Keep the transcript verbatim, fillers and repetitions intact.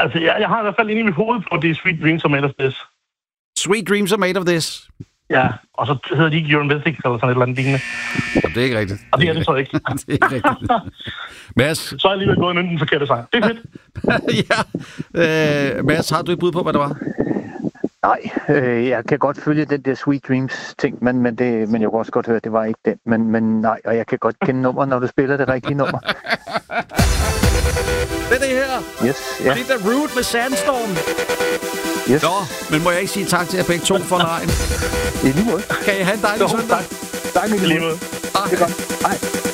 Altså, jeg, jeg har i hvert fald inde i mit hoved på, at det er Sweet Dreams Are Made of This. Sweet Dreams Are Made of This. Ja, og så hedder de ikke Your Mythics eller sådan et eller andet lignende. Jamen, det er ikke rigtigt. Og det er det så ikke. det er ikke rigtigt. Mads? Så er jeg alligevel gået ind den forkerte sang. Det er fedt. ja. Øh, Mads, har du et bud på, hvad det var? Nej, øh, jeg kan godt følge den der Sweet Dreams ting, men, men, det, men jeg kunne også godt høre, at det var ikke den. Men, men nej, og jeg kan godt kende nummeret, når du spiller det rigtige nummer. Det er det her. Yes, ja. Det er The Root med Sandstorm. Yes. Nå, men må jeg ikke sige tak til jer begge to for lejen? I lige måde. Kan I have en dejlig søndag? Tak. Tak, i lige måde. Hej. Det er godt. Hej.